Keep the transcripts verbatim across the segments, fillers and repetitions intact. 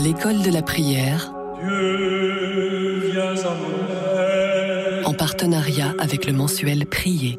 l'école de la prière, Dieu, viens à mon aide. En partenariat avec le mensuel Prier.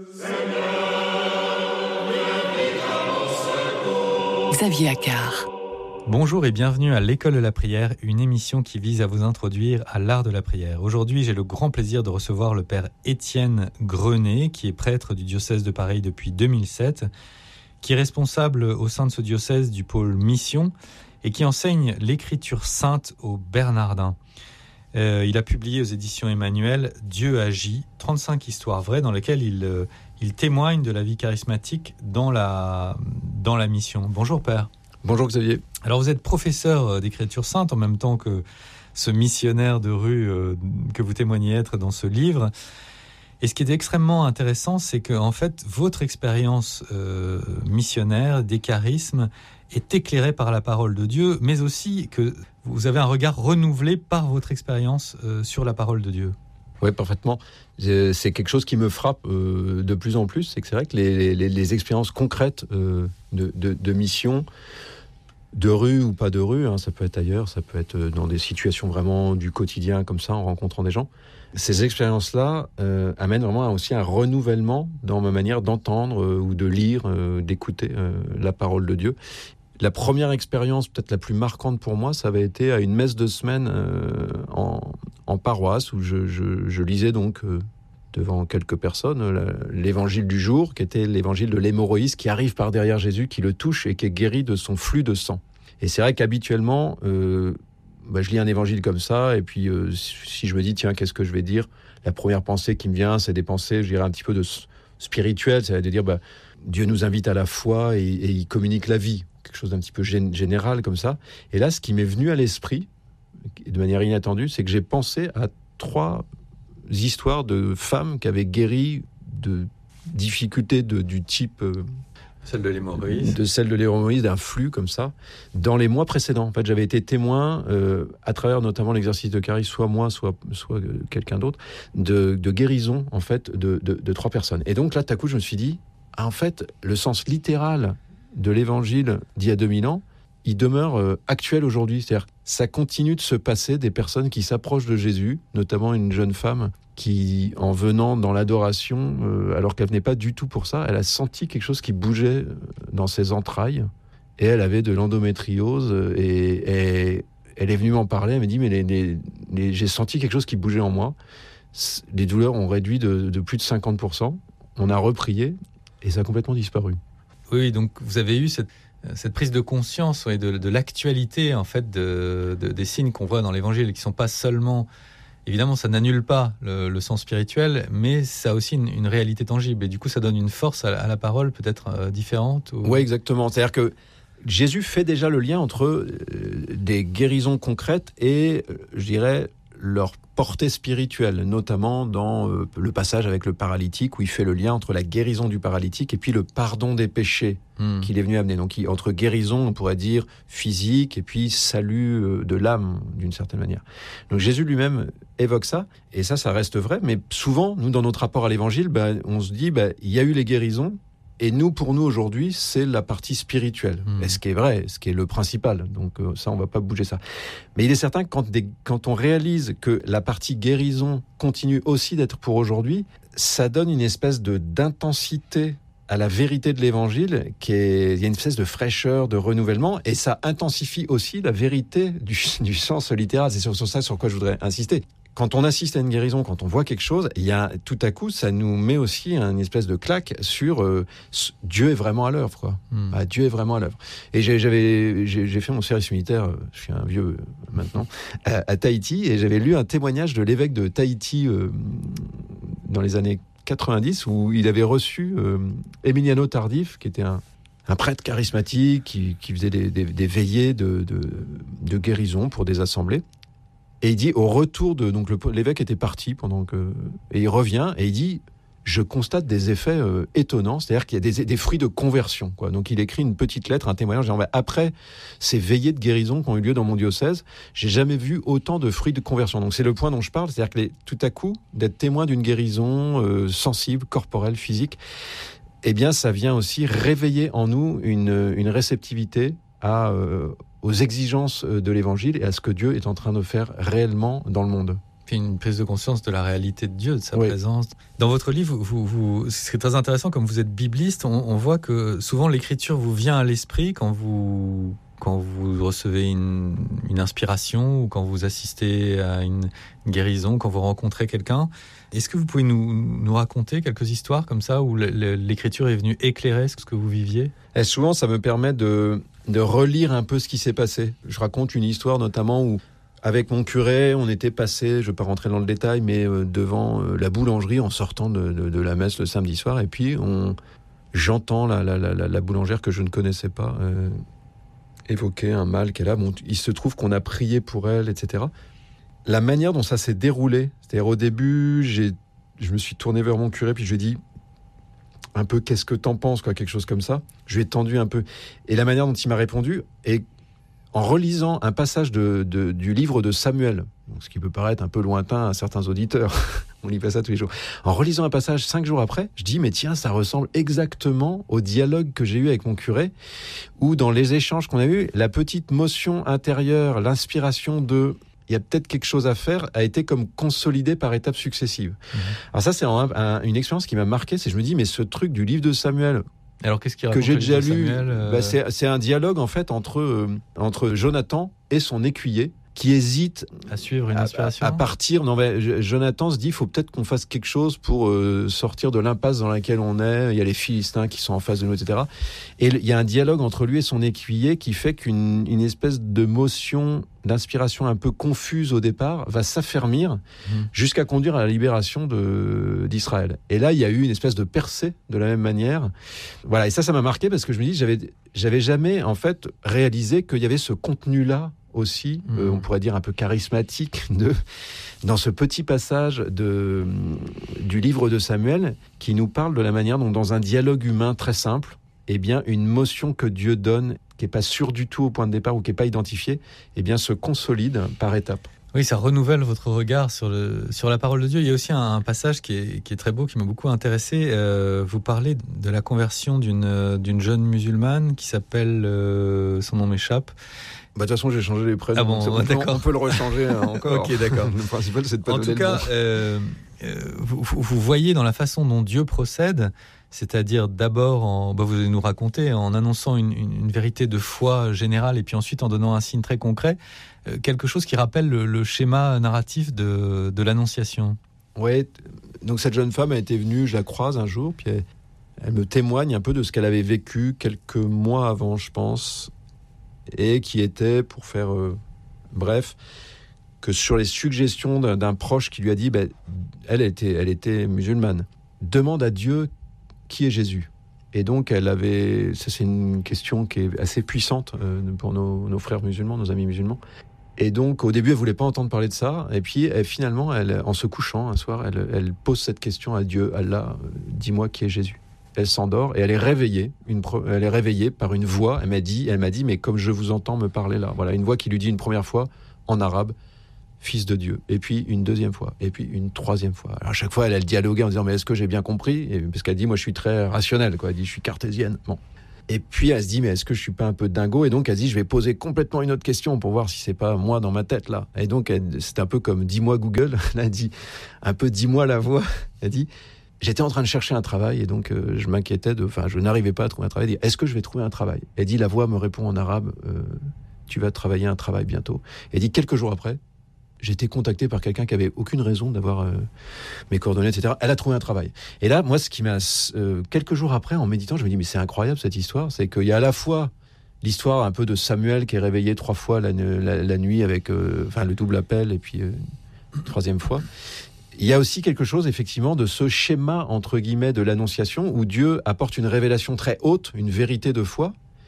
Xavier Accard. Bonjour et bienvenue à l'école de la prière, une émission qui vise à vous introduire à l'art de la prière. Aujourd'hui, j'ai le grand plaisir de recevoir le père Étienne Grenet, qui est prêtre du diocèse de Paris depuis deux mille sept, qui est responsable au sein de ce diocèse du pôle mission et qui enseigne l'écriture sainte aux Bernardins. Euh, il a publié aux éditions Emmanuel « Dieu agit », trente-cinq histoires vraies dans lesquelles il, euh, il témoigne de la vie charismatique dans la, dans la mission. Bonjour père. Bonjour Xavier. Alors vous êtes professeur d'écriture sainte en même temps que ce missionnaire de rue euh, que vous témoignez être dans ce livre. Et ce qui est extrêmement intéressant, c'est que en fait, votre expérience euh, missionnaire des charismes est éclairée par la parole de Dieu, mais aussi que vous avez un regard renouvelé par votre expérience euh, sur la parole de Dieu. Oui, parfaitement. C'est quelque chose qui me frappe euh, de plus en plus. C'est que c'est vrai que les, les, les expériences concrètes euh, de, de, de mission, de rue ou pas de rue, hein, ça peut être ailleurs, ça peut être dans des situations vraiment du quotidien comme ça, en rencontrant des gens. Ces expériences-là euh, amènent vraiment aussi un renouvellement dans ma manière d'entendre euh, ou de lire, euh, d'écouter euh, la parole de Dieu. La première expérience, peut-être la plus marquante pour moi, ça avait été à une messe de semaine euh, en, en paroisse où je, je, je lisais donc euh, devant quelques personnes la, l'évangile du jour, qui était l'évangile de l'hémorroïde qui arrive par derrière Jésus, qui le touche et qui est guéri de son flux de sang. Et c'est vrai qu'habituellement, euh, bah, je lis un évangile comme ça, et puis euh, si je me dis, tiens, qu'est-ce que je vais dire ? La première pensée qui me vient, c'est des pensées, je dirais, un petit peu de spirituelles, c'est de dire, bah, Dieu nous invite à la foi et, et il communique la vie, quelque chose d'un petit peu gén- général comme ça. Et là, ce qui m'est venu à l'esprit, de manière inattendue, c'est que j'ai pensé à trois histoires de femmes qui avaient guéri de difficultés de, du type... Euh, Celle de l'hémorroïde. De celle de l'hémorroïde, d'un flux comme ça, dans les mois précédents. En fait, j'avais été témoin, euh, à travers notamment l'exercice de charisme, soit moi, soit, soit euh, quelqu'un d'autre, de, de guérison, en fait, de, de, de trois personnes. Et donc là, tout à coup, je me suis dit, ah, en fait, le sens littéral de l'évangile d'il y a deux mille ans, il demeure euh, actuel aujourd'hui. C'est-à-dire, ça continue de se passer des personnes qui s'approchent de Jésus, notamment une jeune femme qui, en venant dans l'adoration, euh, alors qu'elle venait pas du tout pour ça, elle a senti quelque chose qui bougeait dans ses entrailles, et elle avait de l'endométriose, et, et elle est venue m'en parler, elle m'a dit, mais les, les, les, j'ai senti quelque chose qui bougeait en moi, les douleurs ont réduit de, de plus de cinquante pour cent, on a reprié, et ça a complètement disparu. Oui, donc vous avez eu cette... cette prise de conscience ouais, de, de l'actualité en fait de, de, des signes qu'on voit dans l'évangile, qui ne sont pas seulement, évidemment ça n'annule pas le, le sens spirituel, mais ça a aussi une, une réalité tangible, et du coup ça donne une force à la, à la parole peut-être euh, différente ou... Oui, exactement, c'est-à-dire que Jésus fait déjà le lien entre euh, des guérisons concrètes et, euh, je dirais, leur portée spirituelle, notamment dans euh, le passage avec le paralytique, où il fait le lien entre la guérison du paralytique et puis le pardon des péchés mmh. qu'il est venu amener. Donc il, entre guérison, on pourrait dire physique, et puis salut euh, de l'âme, d'une certaine manière. Donc Jésus lui-même évoque ça, et ça, ça reste vrai, mais souvent, nous, dans notre rapport à l'évangile, bah, on se dit, bah, il y a eu les guérisons, et nous, pour nous, aujourd'hui, c'est la partie spirituelle. Mmh. Et ce qui est vrai, ce qui est le principal. Donc euh, ça, on ne va pas bouger ça. Mais il est certain que quand, des, quand on réalise que la partie guérison continue aussi d'être pour aujourd'hui, ça donne une espèce de, d'intensité à la vérité de l'évangile, qui est, il y a une espèce de fraîcheur, de renouvellement, et ça intensifie aussi la vérité du, du sens littéral. C'est sur, sur ça sur quoi je voudrais insister. Quand on assiste à une guérison, quand on voit quelque chose, il y a tout à coup, ça nous met aussi une espèce de claque sur euh, Dieu est vraiment à l'œuvre, quoi. Mmh. Ah, Dieu est vraiment à l'œuvre. Et j'ai, j'avais, j'ai, j'ai fait mon service militaire, je suis un vieux maintenant, à, à Tahiti, et j'avais lu un témoignage de l'évêque de Tahiti euh, dans les années quatre-vingt-dix, où il avait reçu euh, Emiliano Tardif, qui était un, un prêtre charismatique, qui, qui faisait des, des, des veillées de, de, de guérison pour des assemblées. Et il dit, au retour de... Donc le, l'évêque était parti pendant que... Et il revient et il dit, je constate des effets euh, étonnants, c'est-à-dire qu'il y a des, des fruits de conversion, quoi. Donc il écrit une petite lettre, un témoignage, disant, après ces veillées de guérison qui ont eu lieu dans mon diocèse, j'ai jamais vu autant de fruits de conversion. Donc c'est le point dont je parle, c'est-à-dire que les, tout à coup, d'être témoin d'une guérison euh, sensible, corporelle, physique, eh bien ça vient aussi réveiller en nous une, une réceptivité à... Euh, aux exigences de l'Évangile et à ce que Dieu est en train de faire réellement dans le monde. Puis une prise de conscience de la réalité de Dieu, de sa oui. présence. Dans votre livre, vous, vous, c'est très intéressant, comme vous êtes bibliste, on, on voit que souvent l'écriture vous vient à l'esprit quand vous, quand vous recevez une, une inspiration ou quand vous assistez à une, une guérison, quand vous rencontrez quelqu'un. Est-ce que vous pouvez nous, nous raconter quelques histoires comme ça où l'écriture est venue éclairer ce que vous viviez ? Et souvent, ça me permet de, de relire un peu ce qui s'est passé. Je raconte une histoire notamment où, avec mon curé, on était passé, je ne vais pas rentrer dans le détail, mais euh, devant euh, la boulangerie en sortant de, de, de la messe le samedi soir. Et puis, on, j'entends la, la, la, la boulangère que je ne connaissais pas euh, évoquer un mal qu'elle a. Bon, il se trouve qu'on a prié pour elle, et cetera. La manière dont ça s'est déroulé, c'est-à-dire au début, j'ai, je me suis tourné vers mon curé, puis je lui ai dit un peu « qu'est-ce que t'en penses ?» quoi, quelque chose comme ça. Je lui ai tendu un peu. Et la manière dont il m'a répondu est en relisant un passage de, de, du livre de Samuel, ce qui peut paraître un peu lointain à certains auditeurs, on lit pas ça tous les jours. En relisant un passage cinq jours après, je dis, mais tiens, ça ressemble exactement au dialogue que j'ai eu avec mon curé, où dans les échanges qu'on a eus, la petite motion intérieure, l'inspiration de... il y a peut-être quelque chose à faire, a été comme consolidée par étapes successives. Mmh. Alors ça, c'est un, un, une expérience qui m'a marqué, c'est je me dis, mais ce truc du livre de Samuel... Alors, qu'est-ce qu'il que j'ai déjà lu, Samuel, euh... bah c'est, c'est un dialogue en fait entre, euh, entre Jonathan et son écuyer qui hésite à suivre une inspiration. À, à, à partir. Non, mais Jonathan se dit, il faut peut-être qu'on fasse quelque chose pour euh, sortir de l'impasse dans laquelle on est. Il y a les Philistins qui sont en face de nous, et cetera. Et il y a un dialogue entre lui et son écuyer qui fait qu'une une espèce de motion d'inspiration un peu confuse au départ va s'affermir mmh. jusqu'à conduire à la libération de, d'Israël. Et là, il y a eu une espèce de percée de la même manière. Voilà. Et ça, ça m'a marqué parce que je me dis, j'avais, j'avais jamais en fait réalisé qu'il y avait ce contenu-là aussi, mmh. euh, on pourrait dire un peu charismatique, de, dans ce petit passage de, du livre de Samuel, qui nous parle de la manière dont, dans un dialogue humain très simple, eh bien, une motion que Dieu donne, qui n'est pas sûre du tout au point de départ ou qui n'est pas identifiée, eh bien, se consolide par étapes. Oui, ça renouvelle votre regard sur, le, sur la parole de Dieu. Il y a aussi un, un passage qui est, qui est très beau, qui m'a beaucoup intéressé. Euh, vous parlez de la conversion d'une, d'une jeune musulmane qui s'appelle... Euh, son nom m'échappe. Bah, de toute façon, j'ai changé les prénoms. Ah bon, on, d'accord. Peut, on peut le rechanger hein, encore. Ok, d'accord. Le principal, c'est de pas en donner tout cas, le nom. Euh, euh, vous, vous voyez dans la façon dont Dieu procède, c'est-à-dire d'abord, en, bah vous allez nous raconter, en annonçant une, une, une vérité de foi générale et puis ensuite en donnant un signe très concret, euh, quelque chose qui rappelle le, le schéma narratif de, de l'Annonciation. Oui, donc cette jeune femme a été venue, je la croise un jour, puis elle, elle me témoigne un peu de ce qu'elle avait vécu quelques mois avant, je pense, et qui était, pour faire euh, bref, que sur les suggestions d'un, d'un proche qui lui a dit, bah, elle, était, elle était musulmane, demande à Dieu qui est Jésus. Et donc, elle avait, ça c'est une question qui est assez puissante euh, pour nos, nos frères musulmans, nos amis musulmans. Et donc, au début, elle voulait pas entendre parler de ça. Et puis, elle, finalement, elle, en se couchant un soir, elle, elle pose cette question à Dieu, Allah, euh, dis-moi qui est Jésus. Elle s'endort et elle est réveillée. Une pre... Elle est réveillée par une voix. Elle m'a dit, elle m'a dit, mais comme je vous entends me parler là, voilà, une voix qui lui dit une première fois en arabe, Fils de Dieu. Et puis une deuxième fois. Et puis une troisième fois. Alors à chaque fois, elle, elle dialoguait en disant, mais est-ce que j'ai bien compris ? Et parce qu'elle dit, moi, je suis très rationnelle, quoi. Elle dit, je suis cartésienne. Bon. Et puis elle se dit, mais est-ce que je suis pas un peu dingo ? Et donc elle se dit, je vais poser complètement une autre question pour voir si c'est pas moi dans ma tête là. Et donc elle, c'est un peu comme dis-moi Google. Elle a dit un peu dis-moi la voix. Elle dit, j'étais en train de chercher un travail et donc euh, je m'inquiétais de, enfin je n'arrivais pas à trouver un travail. Elle dit, est-ce que je vais trouver un travail ? Elle dit, la voix me répond en arabe, euh, tu vas travailler un travail bientôt. Elle dit, quelques jours après, j'ai été contacté par quelqu'un qui avait aucune raison d'avoir euh, mes coordonnées, et cetera. Elle a trouvé un travail. Et là, moi, ce qui m'a... Euh, quelques jours après, en méditant, je me dis, mais c'est incroyable cette histoire. C'est qu'il y a à la fois l'histoire un peu de Samuel qui est réveillé trois fois la, la, la nuit avec euh, enfin, le double appel et puis euh, une troisième fois. Il y a aussi quelque chose, effectivement, de ce schéma, entre guillemets, de l'Annonciation, où Dieu apporte une révélation très haute, une vérité de foi,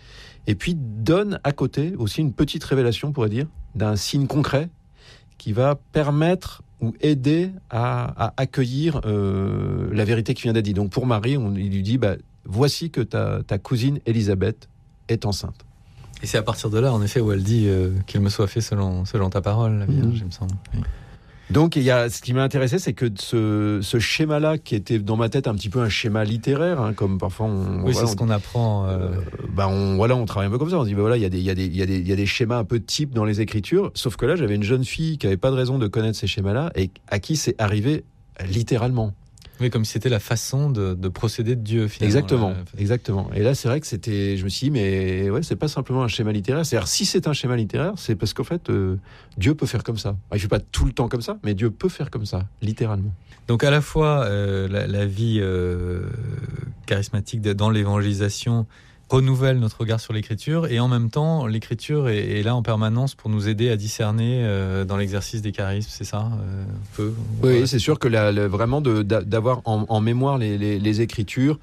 et puis donne à côté aussi une petite révélation, on pourrait dire, d'un signe concret qui va permettre ou aider à, à accueillir euh, la vérité qui vient d'être dite. Donc pour Marie, on, il lui dit, bah, voici que ta, ta cousine Élisabeth est enceinte. Et c'est à partir de là, en effet, où elle dit euh, qu'il me soit fait selon, selon ta parole, la Vierge, mmh. il me semble. Oui. Donc, il y a, ce qui m'a intéressé, c'est que ce, ce schéma-là, qui était dans ma tête un petit peu un schéma littéraire, hein, comme parfois on... Oui, voilà, c'est ce qu'on apprend. Euh... Euh, bah on, voilà, on travaille un peu comme ça. On se dit, bah voilà, il y a des, il y a des, il y a des, il y a des schémas un peu types dans les écritures. Sauf que là, j'avais une jeune fille qui avait pas de raison de connaître ces schémas-là et à qui c'est arrivé littéralement. Oui, comme si c'était la façon de, de procéder de Dieu, finalement. Exactement, là. exactement. Et là, c'est vrai que c'était, je me suis dit, mais ouais, c'est pas simplement un schéma littéraire. C'est-à-dire, si c'est un schéma littéraire, c'est parce qu'en fait, euh, Dieu peut faire comme ça. Il fait pas tout le temps comme ça, mais Dieu peut faire comme ça, littéralement. Donc à la fois euh, la, la vie euh, charismatique de, dans l'évangélisation renouvelle notre regard sur l'écriture, et en même temps l'écriture est, est là en permanence pour nous aider à discerner euh, dans l'exercice des charismes, c'est ça euh, un peu, Oui, ouais. c'est sûr que la, la, vraiment de, d'avoir en, en mémoire les, les, les écritures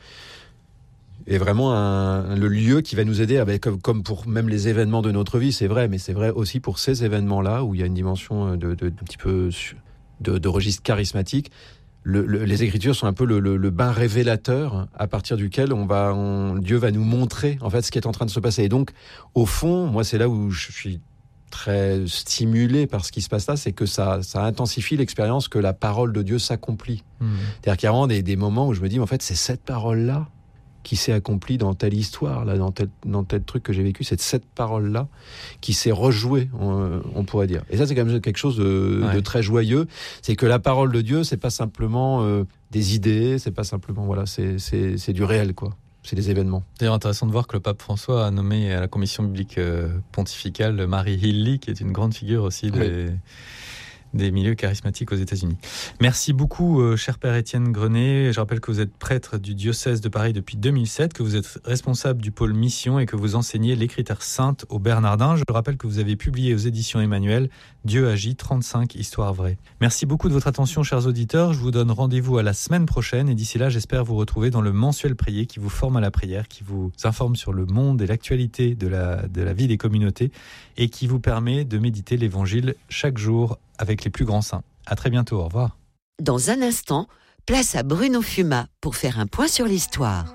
est vraiment un, le lieu qui va nous aider, avec, comme, comme pour même les événements de notre vie, c'est vrai, mais c'est vrai aussi pour ces événements-là où il y a une dimension de, de, un petit peu de, de registre charismatique. Le, le, les Écritures sont un peu le, le, le bain révélateur à partir duquel on va, on, Dieu va nous montrer en fait ce qui est en train de se passer. Et donc, au fond, moi, c'est là où je suis très stimulé par ce qui se passe là, c'est que ça, ça intensifie l'expérience que la parole de Dieu s'accomplit. Mmh. C'est-à-dire qu'il y a vraiment des, des moments où je me dis, en fait, c'est cette parole-là qui s'est accomplie dans telle histoire, là, dans tel, dans tel truc que j'ai vécu, c'est cette parole-là qui s'est rejouée, on, on pourrait dire. Et ça, c'est quand même quelque chose de, ouais. de très joyeux. C'est que la parole de Dieu, c'est pas simplement euh, des idées, c'est pas simplement, voilà, c'est, c'est, c'est du réel, quoi. C'est des événements. C'est d'ailleurs intéressant de voir que le pape François a nommé à la commission biblique euh, pontificale Mary Hilly, qui est une grande figure aussi des... Oui. des milieux charismatiques aux États-Unis. Merci beaucoup, euh, cher Père Étienne Grenet. Je rappelle que vous êtes prêtre du diocèse de Paris depuis deux mille sept, que vous êtes responsable du pôle mission et que vous enseignez l'écriture sainte aux Bernardins. Je rappelle que vous avez publié aux éditions Emmanuel Dieu agit, trente-cinq histoires vraies. Merci beaucoup de votre attention, chers auditeurs. Je vous donne rendez-vous à la semaine prochaine et d'ici là, j'espère vous retrouver dans le mensuel prier qui vous forme à la prière, qui vous informe sur le monde et l'actualité de la, de la vie des communautés et qui vous permet de méditer l'évangile chaque jour avec les plus grands saints. À très bientôt, au revoir. Dans un instant, place à Bruno Fuma pour faire un point sur l'histoire.